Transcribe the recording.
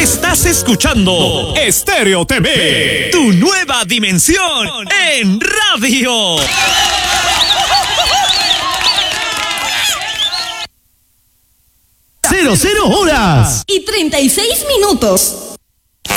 Estás escuchando Estéreo TV, tu nueva dimensión en radio. 00 horas y 36 minutos.